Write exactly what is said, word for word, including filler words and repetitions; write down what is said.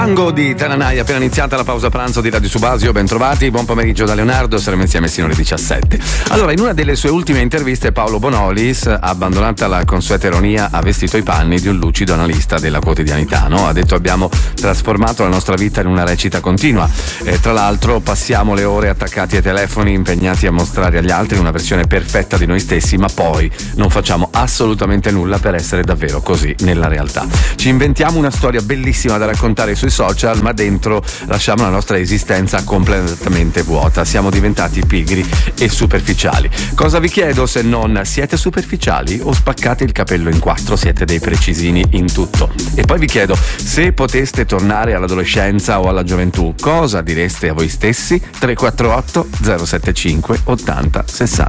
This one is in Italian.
Tango di Tananai, appena iniziata la pausa pranzo di Radio Subasio, ben trovati, buon pomeriggio da Leonardo, saremo insieme sino alle diciassette. Allora, in una delle sue ultime interviste Paolo Bonolis, abbandonata la consueta ironia, ha vestito i panni di un lucido analista della quotidianità, no? Ha detto: abbiamo trasformato la nostra vita in una recita continua, e tra l'altro passiamo le ore attaccati ai telefoni, impegnati a mostrare agli altri una versione perfetta di noi stessi, ma poi non facciamo assolutamente nulla per essere davvero così nella realtà. Ci inventiamo una storia bellissima da raccontare sui social, ma dentro lasciamo la nostra esistenza completamente vuota. Siamo diventati pigri e superficiali. Cosa vi chiedo se non: siete superficiali o spaccate il capello in quattro? Siete dei precisini in tutto. E poi vi chiedo: se poteste tornare all'adolescenza o alla gioventù, cosa direste a voi stessi? tre quattro otto zero sette cinque ottanta sessanta.